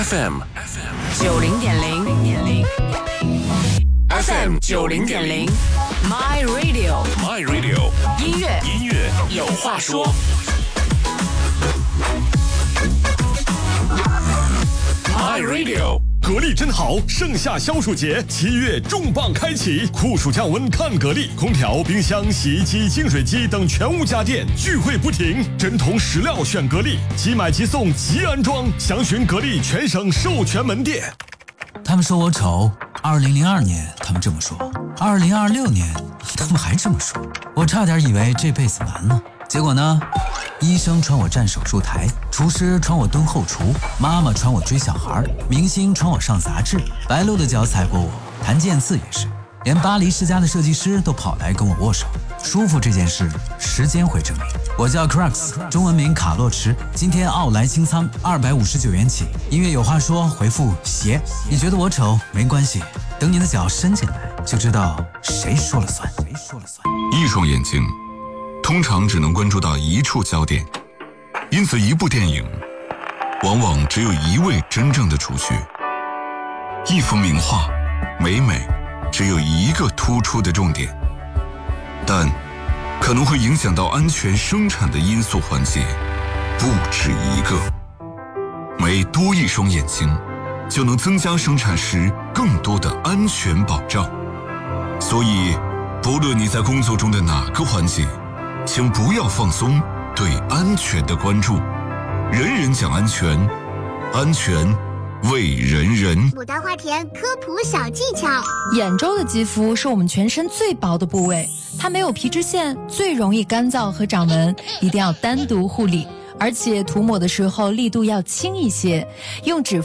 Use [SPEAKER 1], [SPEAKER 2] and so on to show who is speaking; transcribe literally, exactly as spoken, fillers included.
[SPEAKER 1] F M 九零点零 F M 九零点零 My Radio My Radio 音乐音乐有话说。My Radio
[SPEAKER 2] 格力真好，盛夏消暑节七月重磅开启，酷暑降温看格力，空调、冰箱、洗衣机、净水机等全屋家电聚会不停，针筒石料选格力，即买即送即安装，详询格力全省授权门店。
[SPEAKER 3] 他们说我丑，二零零二年他们这么说，二零二六年他们还这么说，我差点以为这辈子完了。结果呢，医生传我站手术台，厨师传我蹲后厨，妈妈传我追小孩，明星传我上杂志，白鹭的脚踩过我，谭健次也是，连巴黎世家的设计师都跑来跟我握手。舒服这件事，时间会证明。我叫 Crux， 中文名卡洛驰，今天奥莱清仓二百五十九元起。音乐有话说，回复鞋。你觉得我丑没关系，等你的脚伸进来，就知道谁说了算。谁说了算？
[SPEAKER 4] 一双眼睛通常只能关注到一处焦点，因此一部电影往往只有一位真正的主角，一幅名画每每只有一个突出的重点，但可能会影响到安全生产的因素环节不止一个。每多一双眼睛，就能增加生产时更多的安全保障。所以不论你在工作中的哪个环节，请不要放松对安全的关注。人人讲安全，安全为人人。
[SPEAKER 5] 牡丹花田科普小技巧：
[SPEAKER 6] 眼周的肌肤是我们全身最薄的部位，它没有皮脂腺，最容易干燥和长纹，一定要单独护理。而且涂抹的时候力度要轻一些，用指